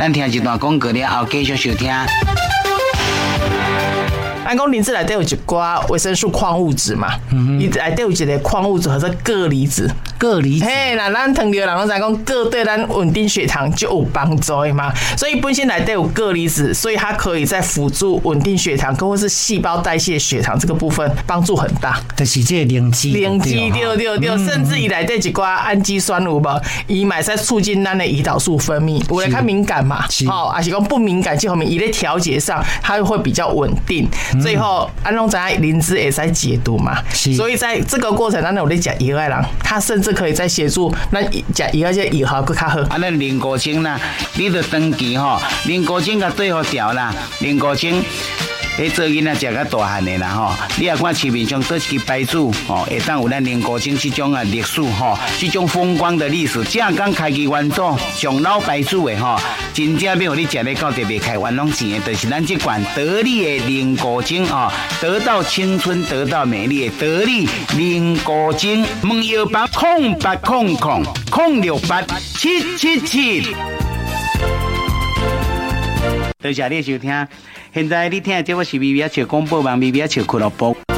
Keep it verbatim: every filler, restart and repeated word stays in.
咱听一段广告了后，继续收听。 咱讲灵芝内底有一寡维生素矿物质嘛，伊内底有一个矿物质叫做铬离子。 铬离子， 嘿，那咱糖尿人拢知讲铬对咱稳定血糖就有帮助的嘛，所以本身内底有铬离子，所以它可以在辅助稳定血糖，或是细胞代谢血糖这个部分帮助很大。 就是这个灵芝， 灵芝对对对，甚至伊内底一寡氨基酸有无，伊嘛在促进咱的胰岛素分泌。有人较敏感嘛，好，还是讲不敏感这方面，伊在调节上它会比较稳定。最后，安拢知影灵芝会使解毒嘛，所以在这个过程，咱有咧食药的人，他甚至可以再协助咱食药这药效更较好。 啊，咱零古精啦，你着长期吼，零古精甲对好调啦，零古精。你做囡仔食较大汉的啦吼，你也看市面上倒一支牌子吼，会当有咱零古精这种啊历史吼，这种风光的历史。正讲开基元祖上老牌子的吼，真正要你食咧到特别开冤枉钱的，就是咱这款得力的零古精哦，得到青春，得到美丽的得力零古精。问药房空八空空空六八七七七。多谢你收听。现在你听的这个是微微笑广播网，微微笑俱乐部。